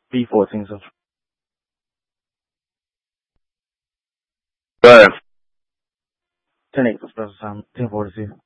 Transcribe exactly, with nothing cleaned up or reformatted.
B fourteen, sir. Go ahead. ten eight for special time. ten forty-two.